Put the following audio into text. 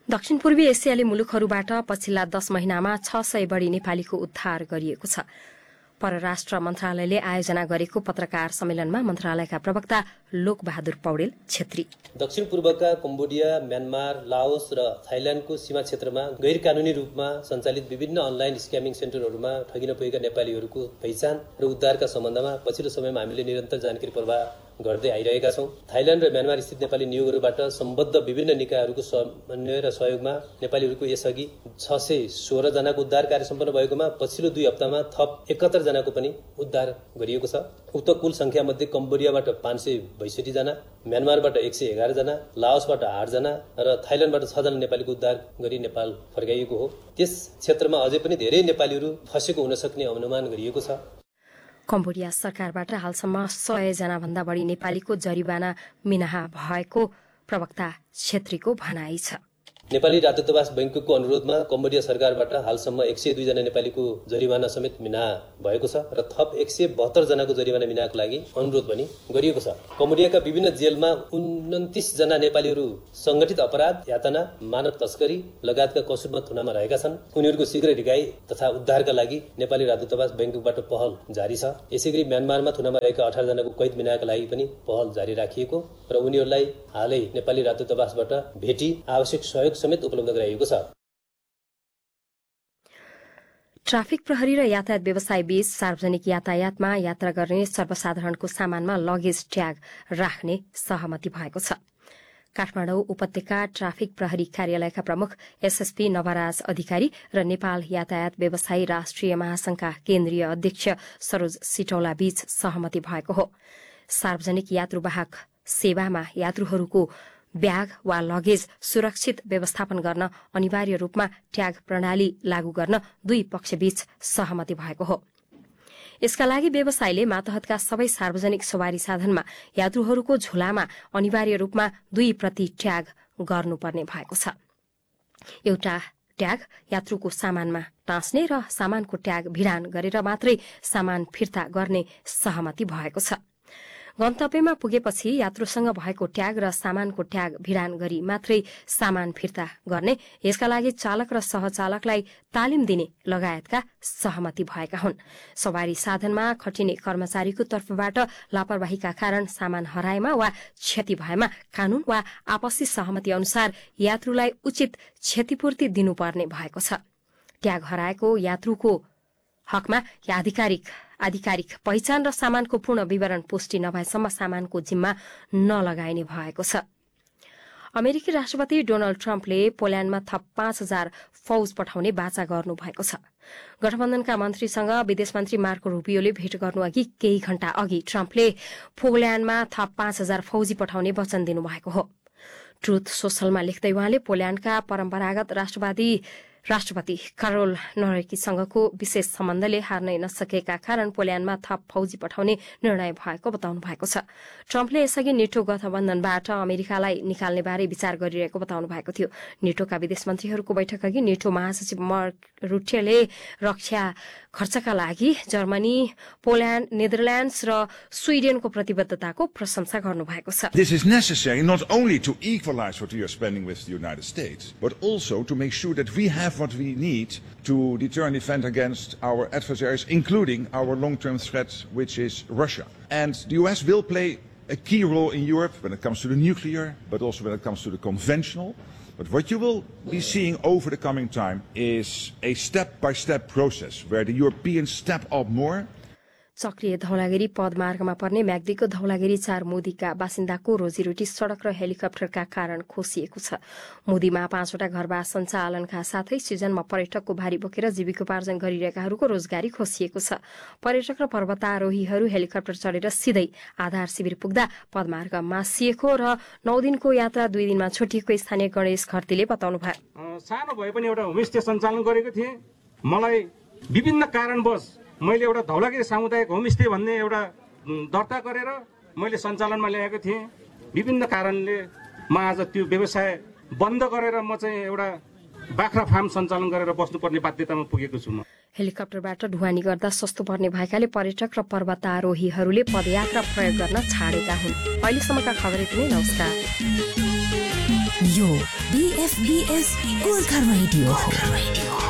दक्षिण पूर्वी एसियाली मुलुकहरूबाट पछिल्ला 10 महिनामा 600 बढी नेपालीको उद्धार गरिएको छ। परराष्ट्र मन्त्रालयले आयोजना गरेको पत्रकार सम्मेलनमा मन्त्रालयका प्रवक्ता लोकबहादुर पौडेल छेत्री दक्षिण पूर्वका कम्बोडिया, म्यानमार, लाओस र थाइल्याण्डको सीमा क्षेत्रमा गैर कानूनी रूपमा सञ्चालित विभिन्न अनलाइन स्क्यामिङ सेन्टरहरूमा ठगिन पुगेका नेपालीहरूको पहिचान र उद्धारका सम्बन्धमा पछिल्लो समयमा हामीले निरन्तर जानकारी प्रवाह गर्दै आइरहेका छौं। थाइल्याण्ड र म्यानमार स्थित नेपाली नियोगहरूबाट सम्बद्ध विभिन्न निकायहरूको समन्वय र सहयोगमा नेपालीहरूको यसअघि 616 जनाको उद्धार कार्य सम्पन्न भएकोमा पछिल्लो 2 हप्तामा थप 71 जनाको पनि उद्धार गरिएको छ। उक्त कुल संख्या मध्ये कम्बोडियाबाट 562 जना, म्यानमारबाट 111 जना, लाओसबाट 8 जना र थाइल्याण्डबाट 6 जना नेपालीको उद्धार गरी नेपाल फर्काइएको हो। त्यस क्षेत्रमा अझै पनि धेरै नेपालीहरू फँसेको हुन सक्ने अनुमान गरिएको छ। कम्बोडिया सरकारबाट हालसम्म 100 जना भन्दा बढी नेपालीको जरिवाना मिनाहा भएको प्रवक्ता छेत्रीको भनाइ छ। नेपाली राजदूतावास बैंकको अनुरोधमा कम्बोडिया सरकारबाट हालसम्म 102 जना नेपालीको जरिवाना समेत मिनाहा भएको छ र थप 172 जनाको जरिवाना मिनाहाको लागि अनुरोध पनि गरिएको छ। कम्बोडियाका विभिन्न जेलमा 29 जना नेपालीहरू संगठित अपराध, यातना, मानव तस्करी लगायतका कसुरमा थुनामा रहेका छन्। उनीहरूको शीघ्र रिहाई तथा उद्धारका लागि नेपाली राजदूतावास बैंकबाट पहल जारी छ। यसैगरी म्यानमारमा थुनामा रहेका 18 जनाको कैद मिनाहाका लागि पनि पहल जारी राखिएको र उनीहरूलाई हालै नेपाली राजदूतावासबाट भेटी आवश्यक सहयोग समेत उपलब्ध गराइएको छ। ट्राफिक प्रहरी र यातायात व्यवसाय बीच सार्वजनिक यातायातमा यात्रा गर्ने सर्वसाधारणको सामानमा लगेज ट्याग राख्ने सहमति भएको छ। काठमाडौँ उपत्यका ट्राफिक प्रहरी कार्यालयका प्रमुख एसएसपी नवराज अधिकारी र नेपाल यातायात व्यवसायी राष्ट्रिय महासंघका केन्द्रीय अध्यक्ष सरोज सिटौला बीच सहमति भएको हो। सार्वजनिक यात्रुवाहक सेवामा यात्रुहरूको ब्याग वा लगेज सुरक्षित व्यवस्थापन गर्न अनिवार्य रूपमा ट्याग प्रणाली लागू गर्न दुई पक्षबीच सहमति भएको हो। यसका लागि व्यवसायले मातहतका सबै सार्वजनिक सवारी साधनमा यात्रुहरूको झोलामा अनिवार्य रूपमा 2 प्रति ट्याग गर्नुपर्ने भएको छ। एउटा ट्याग यात्रुको सामानमा टाँस्ने र सामानको ट्याग भिडान गरेर मात्रै सामान फिर्ता गर्ने सहमति भएको छ। गन्तव्यमा पुगेपछि यात्रुसँग भएको ट्याग र सामानको ट्याग भिडान गरी मात्रै सामान फिर्ता गर्ने, यसका लागि चालक र सहचालकलाई तालिम दिने लगायतका सहमति भएका हुन्। सवारी साधनमा खटिने कर्मचारीको तर्फबाट लापरवाहीका कारण सामान हराएमा वा क्षति भएमा कानून वा आपसी सहमति अनुसार यात्रुलाई उचित क्षतिपूर्ति दिनुपर्ने भएको छ। ट्याग हराएको यात्रुको हकमा आधिकारिक पहिचान र सामानको पूर्ण विवरण पुष्टि नभएसम्म सामानको जिम्मा नलगाइने भएको छ। अमेरिकी राष्ट्रपति डोनाल्ड ट्रम्पले पोल्याण्डमा थप 5,000 फौज पठाउने बाचा गर्नु भएको छ। गठबन्धनका मन्त्रीसँग विदेश मन्त्री मार्को रुबियोले भेट गर्नु अघि केही घण्टा अघि ट्रम्पले पोल्याण्डमा थप 5,000 फौजी पठाउने वचन दिनुभएको हो। ट्रुथ सोशलमा लेख्दै उहाँले पोल्याण्डका परम्परागत राष्ट्रपति कारोल नोरेकीसँगको विशेष सम्बन्धले हार्नै नसकेका कारण पोल्याण्डमा थप फौजी पठाउने निर्णय भएको बताउनु भएको छ। ट्रम्पले यसअघि नेटो गठबन्धनबाट अमेरिकालाई निकाल्ने बारे विचार गरिरहेको बताउनु भएको थियो। नेटोका विदेश मन्त्रीहरूको बैठक अघि नेटो महासचिव मार्क रुटेले रक्षा खर्चका लागि जर्मनी, पोल्याण्ड, नेदरल्याण्ड्स र स्विडेनको प्रतिबद्धताको प्रशंसा गर्नुभएको छ। This is necessary not only to equalize what we are spending with the United States, but also to make sure that we have what we need to deter and defend against our adversaries, including our long-term threat, which is Russia. And the US will play a key role in Europe when it comes to the nuclear, but also when it comes to the conventional. But what you will be seeing over the coming time is a step-by-step process where the Europeans step up more. चक्रिय Dhaulagiri पदमार्गमा पर्ने म्याग्दीको धौलागिरी 4 मुदीका बासिन्दाको रोजीरोटी सड़क र हेलिकप्टरका कारण खोसिएको छ। मुदीमा 5वटा घरबास सञ्चालनका साथै सिजनमा पर्यटकको भारी बोकेर जीविकोपार्जन गरिरहेकाहरूको रोजगारी खोसिएको छ। पर्यटक र पर्वतारोहीहरू हेलिकप्टर चढेर सिधै आधार शिविर पुग्दा पदमार्ग मासिएको र 9 दिनको यात्रा 2 दिनमा छुटिएको स्थानीय गणेश घरतीले बताउनु भयो। सानो भए पनि एउटा होमस्टे सञ्चालन गरेको थिएँ। मलाई विभिन्न कारणवश मैले एउटा धौलागिरी सामुदायिक होमस्टे भन्ने एउटा दर्ता गरेर मैले सञ्चालनमा ल्याएको थिएँ। विभिन्न कारणले म आज त्यो व्यवसाय बन्द गरेर म चाहिँ एउटा बाख्रा फार्म सञ्चालन गरेर बस्नुपर्ने बाध्यतामा पुगेको छु। म हेलिकप्टरबाट ढुवानी गर्दा सस्तो पर्ने भएकाले पर्यटक र पर्वतारोहीहरूले पदयात्रा प्रयोग गर्न छाडेका हुन्। अहिलेसम्मका खबर यति नै। नमस्कार। यो BFBS गोर्खा रेडियो हो।